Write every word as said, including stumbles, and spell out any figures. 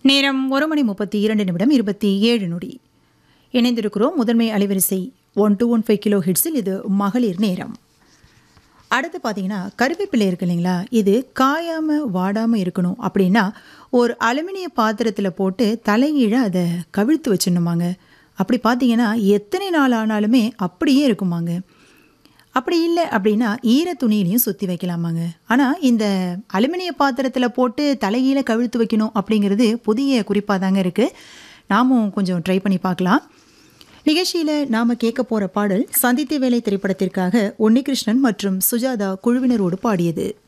நேரம் ஒரு மணி முப்பத்தி இரண்டு நிமிடம் இருபத்தி ஏழு நொடி. இணைந்திருக்கிறோம் முதன்மை அலைவரிசை one two one five kilo ஹிட்ஸில். இது மகளிர் நேரம். அடுத்து பார்த்தீங்கன்னா கருவேப்பிலை இருக்கு இல்லைங்களா, இது காயாமல் வாடாமல் இருக்கணும் அப்படின்னா ஒரு அலுமினிய பாத்திரத்தில் போட்டு தலைகீழ அதை கவிழ்த்து வச்சிடணுமாங்க. அப்படி பார்த்தீங்கன்னா எத்தனை நாள் ஆனாலுமே அப்படியே இருக்குமாங்க. அப்படி இல்லை அப்படின்னா ஈர துணியிலையும் சுற்றி வைக்கலாமாங்க. ஆனால் இந்த அலுமினிய பாத்திரத்தில் போட்டு தலைகீழ கவிழ்த்து வைக்கணும் அப்படிங்கிறது புதிய குறிப்பாக தாங்க இருக்குது. நாமும் கொஞ்சம் ட்ரை பண்ணி பார்க்கலாம். நிகழ்ச்சியில் நாம் கேட்க போகிற பாடல் சந்தித்த வேலை திரைப்படத்திற்காக உன்னிகிருஷ்ணன் மற்றும் சுஜாதா குழுவினரோடு பாடியது.